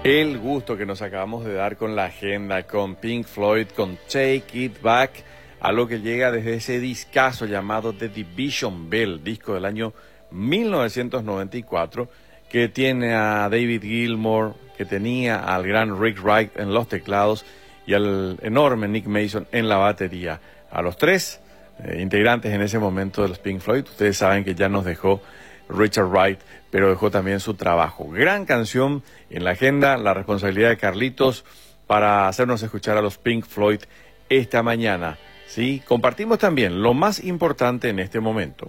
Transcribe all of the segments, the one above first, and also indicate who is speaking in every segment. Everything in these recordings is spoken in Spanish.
Speaker 1: El gusto que nos acabamos de dar con la agenda, con Pink Floyd, con Take It Back, a lo que llega desde ese discazo llamado The Division Bell, disco del año 1994, que tiene a David Gilmour, que tenía al gran Rick Wright en los teclados y al enorme Nick Mason en la batería. A los tres integrantes en ese momento de los Pink Floyd, ustedes saben que ya nos dejó Richard Wright, pero dejó también su trabajo. Gran canción en la agenda, la responsabilidad de Carlitos para hacernos escuchar a los Pink Floyd esta mañana. ¿Sí? Compartimos también lo más importante en este momento.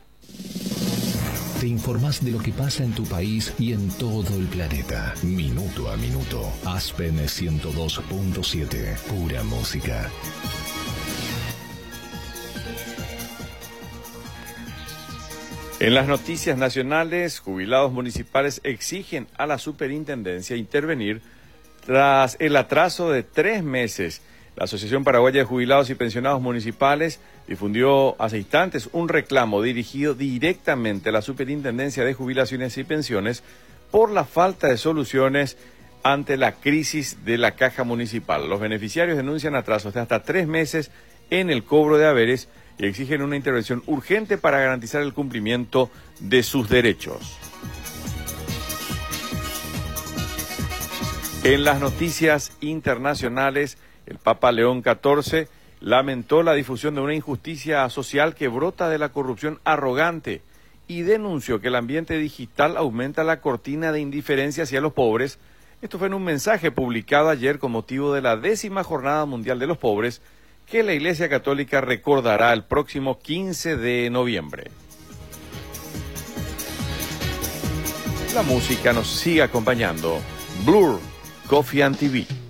Speaker 2: Te informás de lo que pasa en tu país y en todo el planeta, minuto a minuto. Aspen 102.7, pura música.
Speaker 1: En las noticias nacionales, jubilados municipales exigen a la superintendencia intervenir tras el atraso de 3 meses. La Asociación Paraguaya de Jubilados y Pensionados Municipales difundió hace instantes un reclamo dirigido directamente a la Superintendencia de Jubilaciones y Pensiones por la falta de soluciones ante la crisis de la caja municipal. Los beneficiarios denuncian atrasos de hasta 3 meses en el cobro de haberes y exigen una intervención urgente para garantizar el cumplimiento de sus derechos. En las noticias internacionales, el Papa León XIV lamentó la difusión de una injusticia social que brota de la corrupción arrogante y denunció que el ambiente digital aumenta la cortina de indiferencia hacia los pobres. Esto fue en un mensaje publicado ayer con motivo de la 10ª Jornada Mundial de los Pobres, que la Iglesia Católica recordará el próximo 15 de noviembre. La música nos sigue acompañando. Blur, Coffee and TV.